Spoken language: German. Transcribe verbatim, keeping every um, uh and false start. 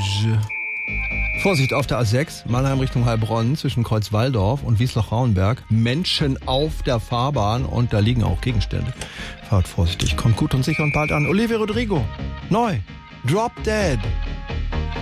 Orange. Vorsicht auf der A sechs, Mannheim Richtung Heilbronn zwischen Kreuzwaldorf und Wiesloch-Rauenberg. Menschen auf der Fahrbahn und da liegen auch Gegenstände. Fahrt vorsichtig, kommt gut und sicher und bald an. Olivia Rodrigo, neu, Drop Dead.